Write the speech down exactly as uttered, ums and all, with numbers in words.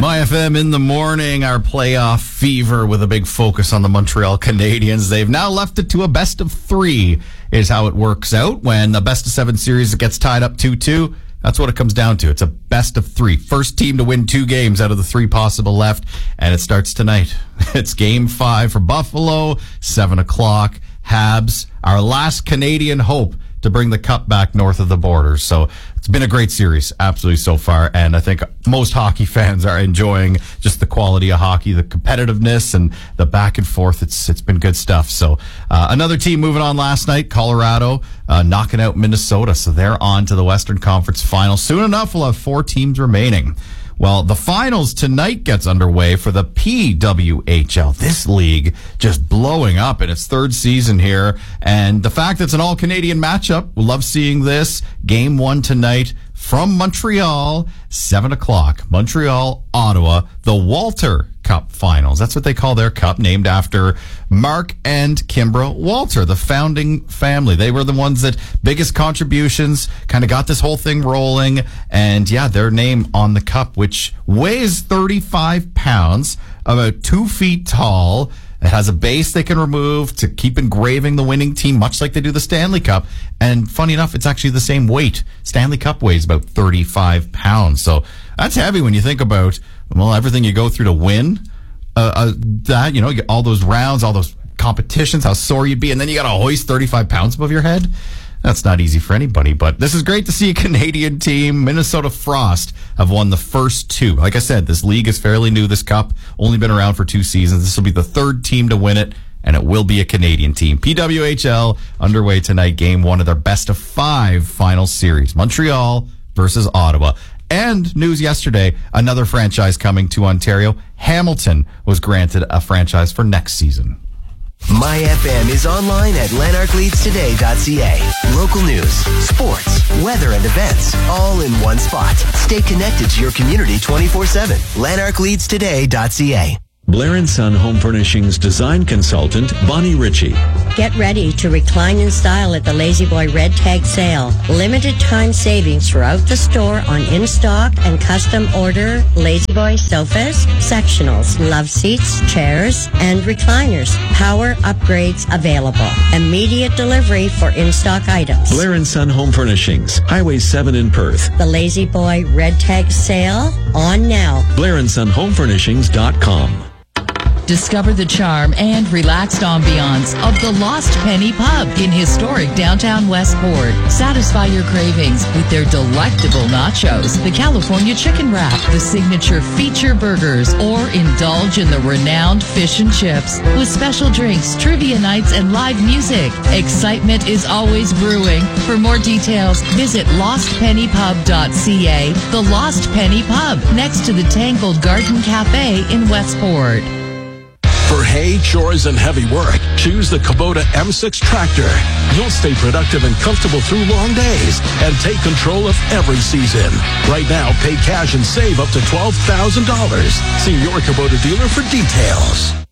My F M in the morning, our playoff fever with a big focus on the Montreal Canadiens. They've now left it to a best of three is how it works out. When the best of seven series gets tied up two two, that's what it comes down to. It's a best of three. First team to win two games out of the three possible left, and it starts tonight. It's game five for Buffalo, seven o'clock. Habs, our last Canadian hope to bring the cup back north of the border. So it's been a great series, absolutely, so far. And I think most hockey fans are enjoying just the quality of hockey, the competitiveness, and the back and forth. It's It's been good stuff. So uh, another team moving on last night, Colorado, uh, knocking out Minnesota. So they're on to the Western Conference Finals. Soon enough, we'll have four teams remaining. Well, the finals tonight gets underway for the P W H L. This league just blowing up in its third season here. And the fact that it's an all-Canadian matchup, we'll love seeing this. Game one tonight from Montreal, seven o'clock. Montreal, Ottawa, the Walter Cup Finals. That's what they call their cup, named after Mark and Kimbra Walter, the founding family. They were the ones that biggest contributions, kind of got this whole thing rolling. And yeah, their name on the cup, which weighs thirty-five pounds, about two feet tall. It has a base they can remove to keep engraving the winning team, much like they do the Stanley Cup. And funny enough, it's actually the same weight. Stanley Cup weighs about thirty-five pounds. So that's heavy when you think about, well, everything you go through to win uh, uh, that, you know, all those rounds, all those competitions, how sore you'd be. And then you got to hoist thirty-five pounds above your head. That's not easy for anybody, but this is great to see a Canadian team. Minnesota Frost have won the first two. Like I said, this league is fairly new, this cup. Only been around for two seasons. This will be the third team to win it, and it will be a Canadian team. P W H L underway tonight, game one of their best of five final series. Montreal versus Ottawa. And news yesterday, another franchise coming to Ontario. Hamilton was granted a franchise for next season. My F M is online at lanark leads today dot c a. Local news, sports, weather, and events, all in one spot. Stay connected to your community twenty-four seven. lanark leads today dot c a. Blair and Son Home Furnishings design consultant Bonnie Ritchie. Get ready to recline in style at the Lazy Boy Red Tag Sale. Limited time savings throughout the store on in-stock and custom order Lazy Boy sofas, sectionals, love seats, chairs, and recliners. Power upgrades available. Immediate delivery for in-stock items. Blair and Son Home Furnishings, Highway seven in Perth. The Lazy Boy Red Tag Sale on now. Blair and Son Home Furnishings dot com. Discover the charm and relaxed ambiance of the Lost Penny Pub in historic downtown Westport. Satisfy your cravings with their delectable nachos, the California chicken wrap, the signature feature burgers, or indulge in the renowned fish and chips with special drinks, trivia nights, and live music. Excitement is always brewing. For more details, visit lost penny pub dot c a. The Lost Penny Pub, next to the Tangled Garden Cafe in Westport. For hay, chores, and heavy work, choose the Kubota M six tractor. You'll stay productive and comfortable through long days and take control of every season. Right now, pay cash and save up to twelve thousand dollars. See your Kubota dealer for details.